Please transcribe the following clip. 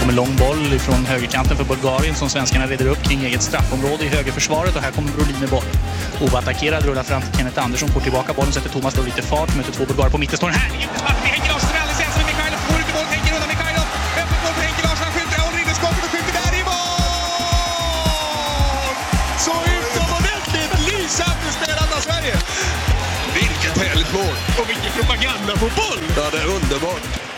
kommer lång boll från högerkanten för Bulgarien som svenskarna reder upp kring eget straffområde i högerförsvaret, och här kommer Brolin med boll. Ove attackerad, rullar fram till Kenneth Andersson, får tillbaka bollen, sätter Thomas då lite fart, möter två bulgarer på mitten, står här. Henke Larsson är alldeles ensam med Mikhailov, får ut i boll, Henke undan Mikhailov, öppet boll för Henke Larsson, han skjuter, håller inne skottet och skjuter där i mål! Så utomordentligt lysande spelat av Sverige! Vilket härligt mål! Och vilken propagandafotboll! Ja, det är underbart.